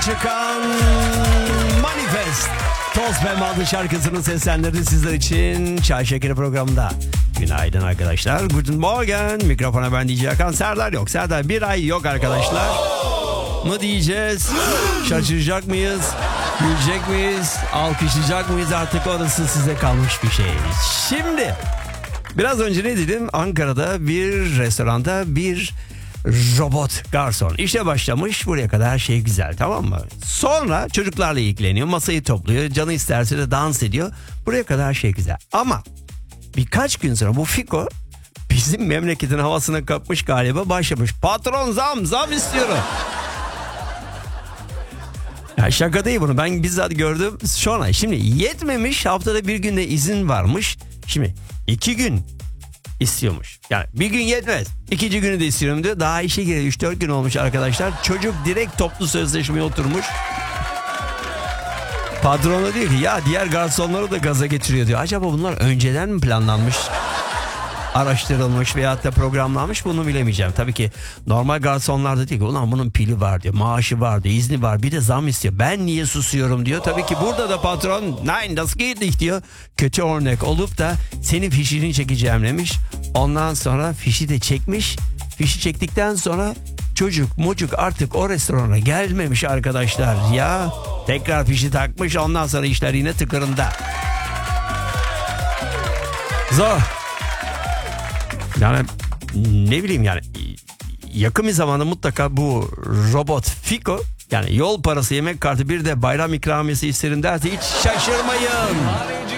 çıkan Manifest. Toz Pembe adlı şarkısının seslendirdiği sizler için Çay Şekeri programında. Günaydın arkadaşlar. Guten Morgen. Mikrofona ben DJ Hakan. Serdar yok. Serdar bir ay yok arkadaşlar. Mı diyeceğiz? Şaşıracak mıyız? Gülecek miyiz? Alkışlayacak mıyız? Artık orası size kalmış bir şey. Şimdi biraz önce ne dedim? Ankara'da bir restoranda bir robot garson işe başlamış. Buraya kadar her şey güzel, tamam mı? Sonra çocuklarla ilgileniyor, masayı topluyor, canı isterse de dans ediyor. Buraya kadar her şey güzel. Ama birkaç gün sonra bu Fiko bizim memleketin havasına kapmış galiba, başlamış. Patron zam istiyorum. Ya şaka değil, bunu ben bizzat gördüm. Sonra şimdi yetmemiş, haftada bir günde izin varmış. Şimdi 2 gün istiyormuş. Yani bir gün yetmez, 2. günü de istiyorum diyor. Daha işe gireli 3-4 gün olmuş arkadaşlar. Çocuk direkt toplu sözleşmeye oturmuş. Patronu diyor ki ya diğer garsonları da gaza getiriyor diyor. Acaba bunlar önceden mi planlanmış, araştırılmış veyahut da programlanmış, bunu bilemeyeceğim. Tabii ki normal garsonlar da diyor ki ulan bunun pili var diyor, maaşı var diyor, izni var, bir de zam istiyor. Ben niye susuyorum diyor. Tabii ki burada da patron nein das geht nicht diyor. Kötü örnek olup da senin fişini çekeceğim demiş. Ondan sonra fişi de çekmiş. Fişi çektikten sonra çocuk mucuk artık o restorana gelmemiş arkadaşlar ya. Tekrar fişi takmış, ondan sonra işler yine tıkırında. Zor. Yani ne bileyim, yani yakın bir zamanda mutlaka bu robot Fiko, yani yol parası, yemek kartı, bir de bayram ikramiyesi isterim derse hiç şaşırmayın.